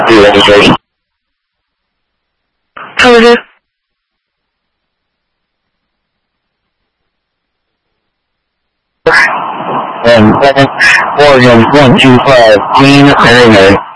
registration. How is it? Oregon 125, Dean Herringer.